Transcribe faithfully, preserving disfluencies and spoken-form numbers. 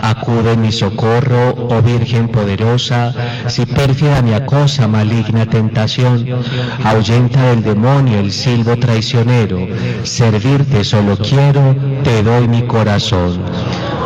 Acude en mi socorro, oh Virgen poderosa, si pérfida me acosa maligna tentación, ahuyenta del demonio el silbo traicionero, servirte solo quiero, te doy mi corazón.